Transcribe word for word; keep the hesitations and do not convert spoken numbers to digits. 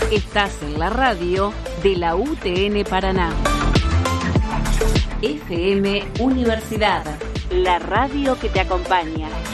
Estás en la radio de la U T N Paraná. F M Universidad, la radio que te acompaña.